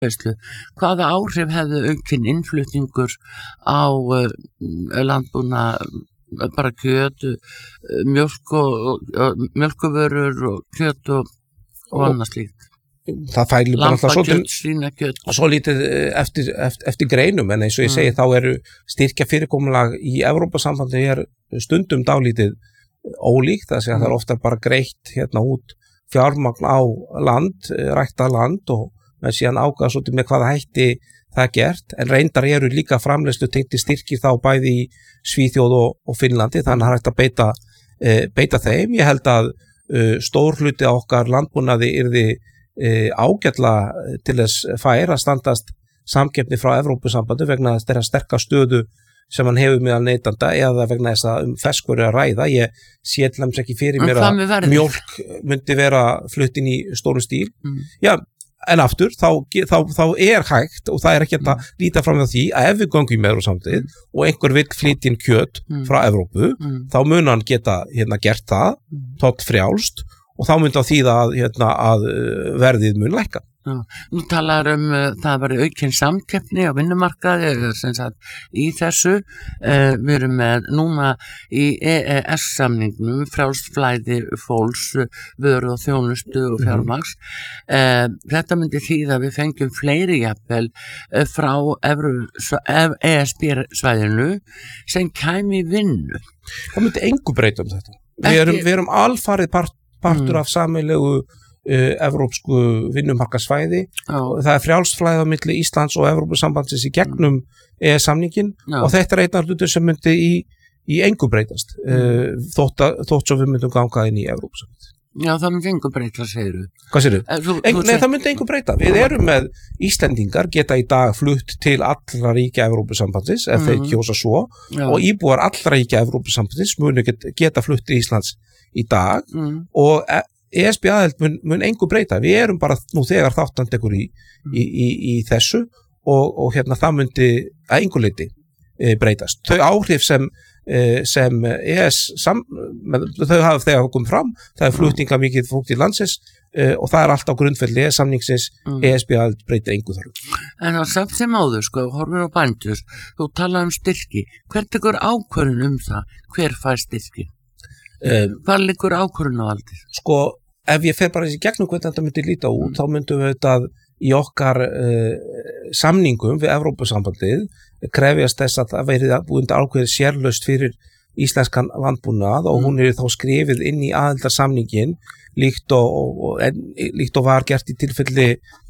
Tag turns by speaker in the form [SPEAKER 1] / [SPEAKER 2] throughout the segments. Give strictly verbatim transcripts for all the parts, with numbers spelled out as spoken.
[SPEAKER 1] Veislu. Hvaða áhrif hefði aukinn innflutningur á uh, landbúna bara kjöt, uh, mjólk og uh, mjólkuvörur og kjöt og, og annað slíkt?
[SPEAKER 2] Það fælir bara alltaf
[SPEAKER 1] Lambakjöt, svínakjöt.
[SPEAKER 2] Svo lítið eftir, eftir, eftir greinum, en eins og ég segi mm. þá eru styrkja fyrirkomulag í Evrópusambandi er stundum dálítið ólíkt, það sé að mm. það er ofta bara greitt hérna út fjármagn á land, ræktað land og með síðan ákvæða svolítið með hvaða hætti það er gert, en reyndar eru líka framleiðslu tengdir styrkir þá bæði í Svíþjóð og, og Finnlandi, þannig að það er hægt að beita, e, beita þeim. Ég held að e, stór hluti okkar landbúnaði yrði e, ágætlega til þess fær að standast samkeppni frá Evrópusambandi vegna þeirra sterka stöðu sem hann hefur meðal neytanda eða vegna þess að um ferskvöru að ræða. Ég sé til dæmis ekki fyrir mér að mjólk myndi vera flutt inn í stóru stíl. Mm. Já, en aftur, þá, þá, þá er hægt og það er ekki að mm. líta fram á því að ef við göngum með Evrópusambandið mm. og einhver vill flytja inn kjöt mm. frá Evrópu, mm. þá mun hann geta hérna, gert það, mm. tótt frjálst og þá mun það þýða að, hérna, að verðið mun lækka.
[SPEAKER 1] Já, nú talar um uh, það var aukinn samkeppni á vinnumarkaði sem sagt í þessu uh, við erum með núna í E E S-samningnum frjálst flæði fólks, vöru og þjónustu og fjármagns mm-hmm. uh, þetta myndi þýða að við fengjum fleiri jafnvel uh, frá Evru, E S B-svæðinu sem kæmi vinnu.
[SPEAKER 2] Það myndi engu breyta um þetta. Við erum, við erum alfarið part, partur mm. af sameiginlegu Uh, evrópsku vinnumarkasvæði og það er frjálsflæði á milli Íslands og Evrópusambandsins í gegnum E E S-samningin og þetta er einn af hlutur sem myndi í, í engu breytast uh, þótt, að, þótt svo við myndum ganga inn í Evrópusamband.
[SPEAKER 1] Já, það myndi engu breyta, segir þú.
[SPEAKER 2] Hvað segir þú? Nei, seg... það myndi engu breyta. Við erum með Íslendingar geta í dag flutt til allra ríkja Evrópusambandsins ef mm. þeir kjósa svo Já. Og íbúar allra ríkja Evrópusambandsins munu geta flutt til Íslands í dag mm. og E S B-aðild mun, mun engu breyta. Við erum bara nú þegar þáttandekur í, í, í, í þessu og, og hérna það myndi að engu leyti e, breytast. Þau áhrif sem, e, sem E S sam, þau hafa þegar komið fram, það er flutninga mikið fólk til landsins e, og það er allt á grundvelli E S samningsins mm. E S B-aðild breytir engu þar.
[SPEAKER 1] En það samt sem áður, sko, horfir á bændur, þú tala um styrki. Hver tekur ákvörðun um það? Hver fær styrki? Um, Hvað liggur ákvörðun á aldrei?
[SPEAKER 2] Sko, ef ég fer bara í gegnum hvernig þetta myndi líta út, mm. þá myndum við þetta í okkar uh, samningum við Evrópusambandið krefjast þess að það verið búið ákveðið sérlaust fyrir íslenskan landbúnað og mm. hún er þá skrifið inn í aðildarsamningin líkt og, og, og, líkt og var gert í tilfelli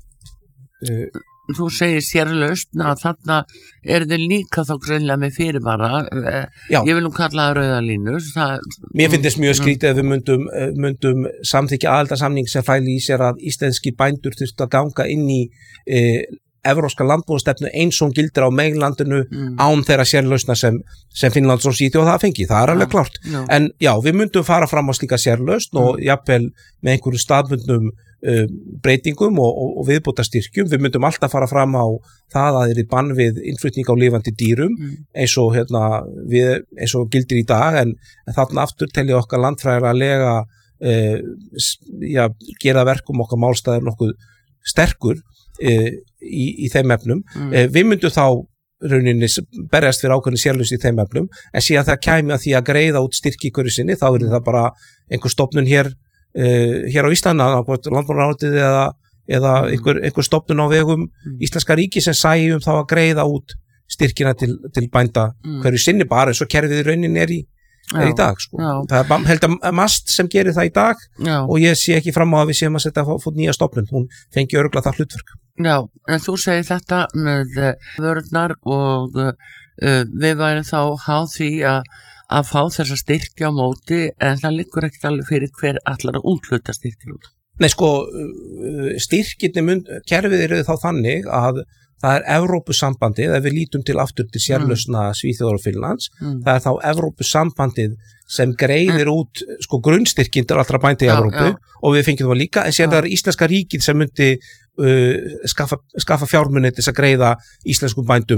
[SPEAKER 2] uh,
[SPEAKER 1] Þú segir sérlaust, að þarna er þið líka þá greinlega með fyrirvara, Já. Ég vil nú kalla það rauðalínur.
[SPEAKER 2] Mér finnst þess mjög skrítið ef við myndum, myndum samþykja aðildarsamning sem fæli í sér að íslenski bændur þurftu að ganga inn í e, evrópska landbúnaðarstefnu eins og gildir á meginlandinu mm. án þeirra sérlausna sem, sem Finnlands og Svíþjóð það fengi, það er alveg ja. Klárt. Já. En já, við myndum fara fram á slíka sérlausn mm. og jafnvel með einhverju staðbundnum Uh, breytingum og, og, og viðbótarstyrkjum. Við myndum alltaf fara fram á það að það er í bann við innflutning á lifandi dýrum mm. eins og hérna við, eins og gildir í dag en, en þarna aftur telja okkar landfræðilega uh, ja, gera verkum okkar málstæður nokkuð sterkur uh, í, í þeim efnum. Mm. Uh, við myndum þá rauninni berjast fyrir ákveðni sérlaus í þeim efnum en síðan það kæmi að því að greiða út styrki í hverju sinni, þá er það bara einhver stofnun hér Uh, hér á Íslandi, landbúnaðarráðuneytið eða, eða einhver, einhver stofnun á vegum mm. Íslenska ríki sem sæi um þá að greiða út styrkina til, til bænda mm. hverju sinni bara eins og kerfið í raunin er í, er í dag sko. Það er held að MAST sem gerir það í dag Já. Og ég sé ekki fram á að við séum að setja fót nýja stofnun, hún fengi örugglega það hlutverk.
[SPEAKER 1] Já, en þú segir þetta með vörurnar og uh, við værum þá háð því að að fá þessa styrki á móti en það liggur ekkert alveg fyrir hver allar að útluta styrki.
[SPEAKER 2] Nei sko, styrkinni kerfið eru þá þannig að það er Evrópusambandið, ef við lítum til aftur til sérlausna mm. Svíþjóðar og Finnlands, mm. það er þá Evrópusambandið sem greiðir mm. út sko grunnstyrkin til allra bænda í Evrópu já. Og við fengjum það líka, en sér það er íslenska ríkið sem myndi uh, skaffa, skaffa fjármunni til að greiða íslenskum bændum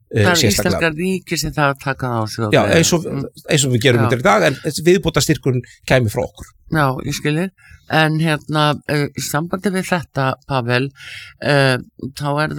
[SPEAKER 1] Það er íslenska ríki sem það að taka það á sig.
[SPEAKER 2] Já, eins og, eins og við gerum þetta í dag, en viðbóta styrkurinn kæmi frá okkur.
[SPEAKER 1] Já, ég skilir. En hérna, uh, í sambandi við þetta, Pavel, uh, þá er